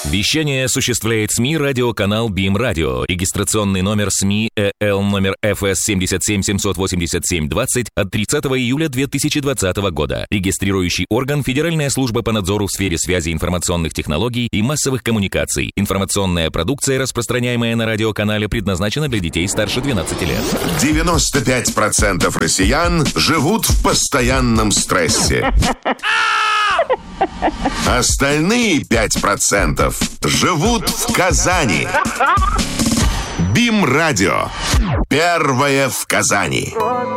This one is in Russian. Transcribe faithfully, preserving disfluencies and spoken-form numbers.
Вещание осуществляет СМИ радиоканал БИМ Радио. Регистрационный номер СМИ ЭЛ номер эф эс семь семь семь восемь семь двадцать от тридцатого июля две тысячи двадцатого года. Регистрирующий орган Федеральная служба по надзору в сфере связи информационных технологий и массовых коммуникаций. Информационная продукция, распространяемая на радиоканале, предназначена для детей старше двенадцати лет. девяносто пять процентов россиян живут в постоянном стрессе. Остальные пять процентов живут в Казани. БИМ Радио. Первое в Казани.